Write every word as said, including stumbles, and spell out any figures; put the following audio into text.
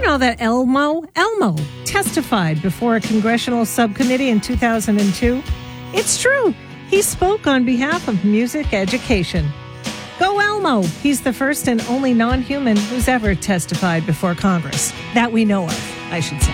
know that Elmo, Elmo testified before a congressional subcommittee in two thousand two? It's true. He spoke on behalf of music education. Go Elmo! He's the first and only non-human who's ever testified before Congress. That we know of, I should say.